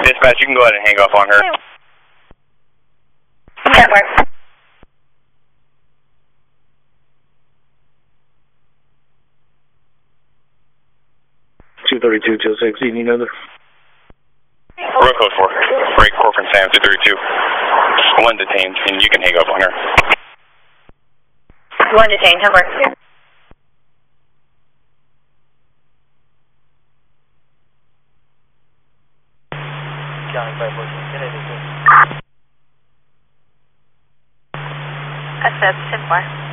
Dispatch, you can go ahead and hang up on her. That works. Two 32 till 6. You need another? Road code 4. Break Corcoran Sam 232. One detained, and you can hang up on her. One detained. That works. County 514. Can I do That's 10-4.